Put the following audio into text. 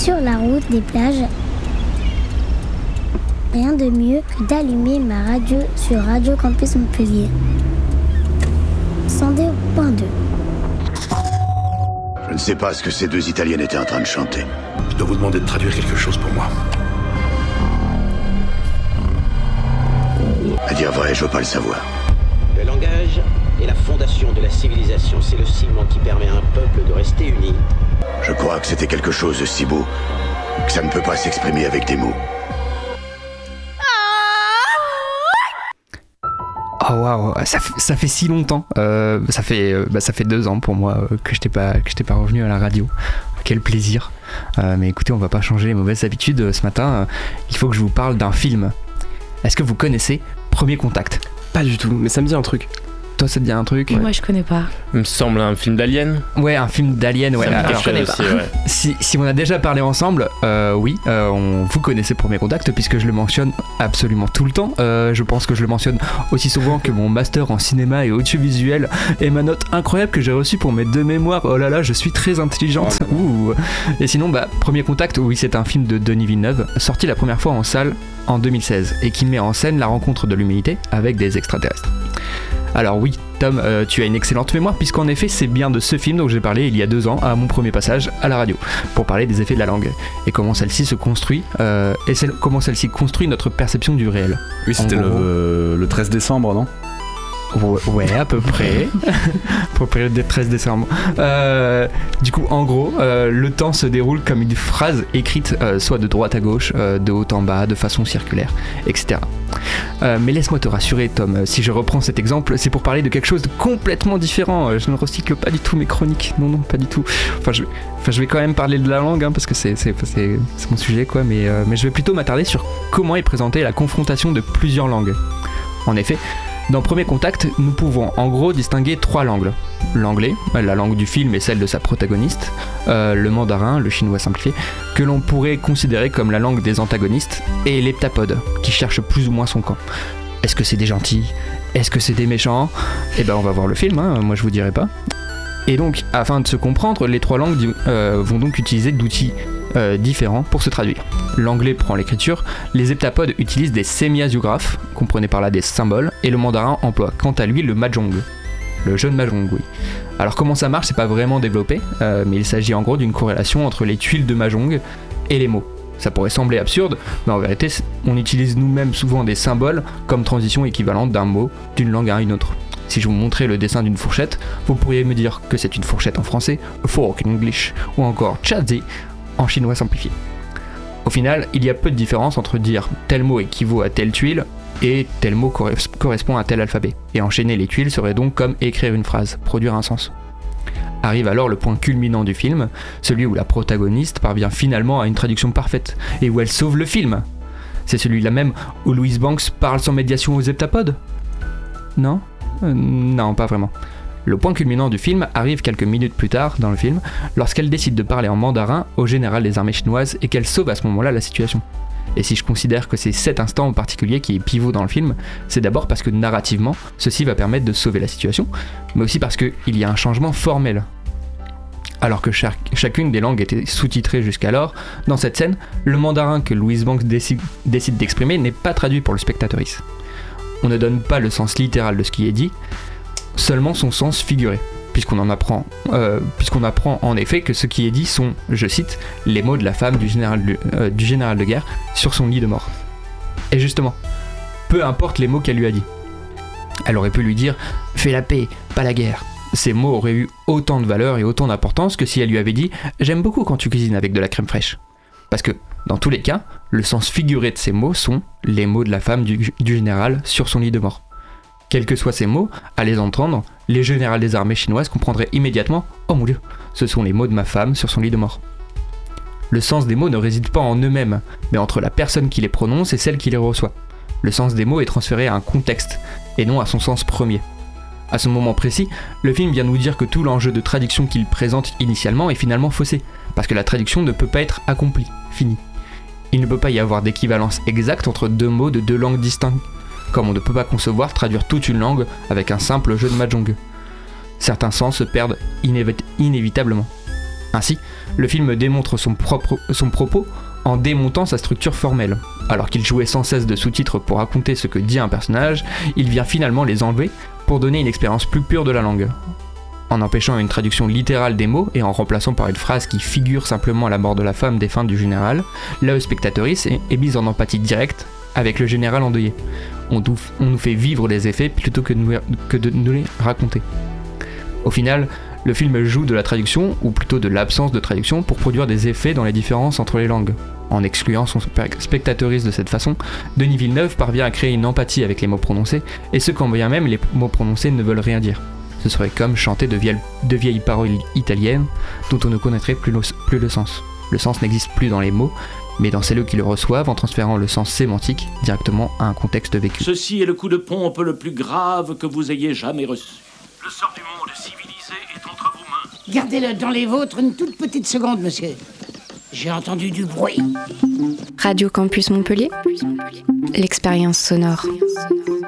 Sur la route des plages, rien de mieux que d'allumer ma radio sur Radio Campus Montpellier. 102.2. Je ne sais pas ce que ces deux Italiennes étaient en train de chanter. Je dois vous demander de traduire quelque chose pour moi. À dire vrai, je veux pas le savoir. Le langage est la fondation de la civilisation. C'est le ciment qui permet à un peuple de rester uni. Je crois que c'était quelque chose de si beau que ça ne peut pas s'exprimer avec des mots. Oh waouh, ça fait si longtemps. Ça fait 2 ans pour moi que j'étais pas revenu à la radio. Quel plaisir. Mais écoutez, on va pas changer les mauvaises habitudes ce matin. Il faut que je vous parle d'un film. Est-ce que vous connaissez Premier Contact ? Pas du tout, mais ça me dit un truc. Toi, ça te dit un truc ? Moi, je connais pas. Il me semble un film d'Alien. Ouais, un film d'Alien, ouais. Alors, je connais pas. Aussi, ouais. Si on a déjà parlé ensemble, oui, vous connaissez Premier Contact puisque je le mentionne absolument tout le temps. Je pense que je le mentionne aussi souvent que mon master en cinéma et audiovisuel et ma note incroyable que j'ai reçue pour mes 2 mémoires. Oh là là, je suis très intelligente. Ouh. Et sinon, Premier Contact, oui, c'est un film de Denis Villeneuve, sorti la première fois en salle en 2016 et qui met en scène la rencontre de l'humanité avec des extraterrestres. Alors oui, Tom, tu as une excellente mémoire puisqu'en effet c'est bien de ce film dont j'ai parlé il y a 2 ans à mon premier passage à la radio pour parler des effets de la langue et comment celle-ci se construit comment celle-ci construit notre perception du réel. Oui, c'était le 13 décembre, non ? Ouais, à peu près. Pour période des 13 décembre. Du coup, en gros, le temps se déroule comme une phrase écrite soit de droite à gauche, de haut en bas, de façon circulaire, etc. Mais laisse-moi te rassurer, Tom, si je reprends cet exemple, c'est pour parler de quelque chose de complètement différent. Je ne recycle pas du tout mes chroniques. Non, pas du tout. Enfin, je vais quand même parler de la langue, hein, parce que c'est mon sujet, quoi. Mais je vais plutôt m'attarder sur comment est présentée la confrontation de plusieurs langues. En effet, dans Premier Contact, nous pouvons en gros distinguer 3 langues. L'anglais, la langue du film et celle de sa protagoniste, le mandarin, le chinois simplifié, que l'on pourrait considérer comme la langue des antagonistes, et l'heptapode, qui cherche plus ou moins son camp. Est-ce que c'est des gentils ? Est-ce que c'est des méchants ? Eh ben on va voir le film, hein, moi je vous dirai pas. Et donc, afin de se comprendre, les 3 langues vont donc utiliser d'outils différents pour se traduire. L'anglais prend l'écriture, les heptapodes utilisent des sémiasiographes, comprenez par là des symboles, et le mandarin emploie quant à lui le mahjong, le jeu de mahjong, oui. Alors comment ça marche, c'est pas vraiment développé, mais il s'agit en gros d'une corrélation entre les tuiles de mahjong et les mots. Ça pourrait sembler absurde, mais en vérité, on utilise nous-mêmes souvent des symboles comme transition équivalente d'un mot d'une langue à une autre. Si je vous montrais le dessin d'une fourchette, vous pourriez me dire que c'est une fourchette en français, a fork in English, ou encore chazi en chinois simplifié. Au final, il y a peu de différence entre dire tel mot équivaut à telle tuile et tel mot correspond à tel alphabet. Et enchaîner les tuiles serait donc comme écrire une phrase, produire un sens. Arrive alors le point culminant du film, celui où la protagoniste parvient finalement à une traduction parfaite et où elle sauve le film. C'est celui-là même où Louise Banks parle sans médiation aux heptapodes ? Non ? Non, pas vraiment. Le point culminant du film arrive quelques minutes plus tard dans le film, lorsqu'elle décide de parler en mandarin au général des armées chinoises et qu'elle sauve à ce moment-là la situation. Et si je considère que c'est cet instant en particulier qui est pivot dans le film, c'est d'abord parce que narrativement, ceci va permettre de sauver la situation, mais aussi parce qu'il y a un changement formel. Alors que chacune des langues était sous-titrée jusqu'alors, dans cette scène, le mandarin que Louise Banks décide d'exprimer n'est pas traduit pour le spectatrice. On ne donne pas le sens littéral de ce qui est dit, seulement son sens figuré, puisqu'on apprend en effet que ce qui est dit sont, je cite, les mots de la femme du général de guerre sur son lit de mort. Et justement, peu importe les mots qu'elle lui a dit. Elle aurait pu lui dire « fais la paix, pas la guerre ». Ces mots auraient eu autant de valeur et autant d'importance que si elle lui avait dit « j'aime beaucoup quand tu cuisines avec de la crème fraîche ». Parce que, dans tous les cas, le sens figuré de ces mots sont les mots de la femme du général sur son lit de mort. Quels que soient ces mots, à les entendre, les généraux des armées chinoises comprendraient immédiatement « oh mon Dieu, ce sont les mots de ma femme sur son lit de mort ». Le sens des mots ne réside pas en eux-mêmes, mais entre la personne qui les prononce et celle qui les reçoit. Le sens des mots est transféré à un contexte, et non à son sens premier. À ce moment précis, le film vient nous dire que tout l'enjeu de traduction qu'il présente initialement est finalement faussé, parce que la traduction ne peut pas être accomplie, finie. Il ne peut pas y avoir d'équivalence exacte entre 2 mots de 2 langues distinctes, comme on ne peut pas concevoir traduire toute une langue avec un simple jeu de mahjong. Certains sens se perdent inévitablement. Ainsi, le film démontre son propos en démontant sa structure formelle. Alors qu'il jouait sans cesse de sous-titres pour raconter ce que dit un personnage, il vient finalement les enlever pour donner une expérience plus pure de la langue. En empêchant une traduction littérale des mots et en remplaçant par une phrase qui figure simplement la mort de la femme défunte du général, la spectatrice est mise en empathie directe avec le général endeuillé. On nous fait vivre les effets plutôt que de nous les raconter. Au final, le film joue de la traduction, ou plutôt de l'absence de traduction, pour produire des effets dans les différences entre les langues. En excluant son spectatrice de cette façon, Denis Villeneuve parvient à créer une empathie avec les mots prononcés, et ce quand bien même les mots prononcés ne veulent rien dire. Ce serait comme chanter de vieilles paroles italiennes dont on ne connaîtrait plus le sens. Le sens n'existe plus dans les mots, mais dans celles qui le reçoivent en transférant le sens sémantique directement à un contexte vécu. Ceci est le coup de pompe le plus grave que vous ayez jamais reçu. Le sort du monde civilisé est entre vos mains. Gardez-le dans les vôtres une toute petite seconde, monsieur. J'ai entendu du bruit. Radio Campus Montpellier, l'expérience sonore.